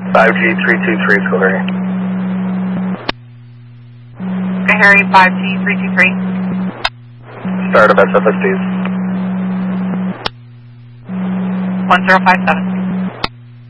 5G323, School Harry. Okay, Harry, 5G323. Start of SFSDs. 1057.